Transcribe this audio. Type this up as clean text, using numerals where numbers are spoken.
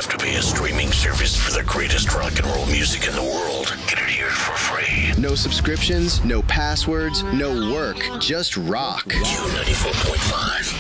have to pay a streaming service for the greatest rock and roll music in the world. Get it here for free. No subscriptions, no passwords, no work, just rock. Q94.5.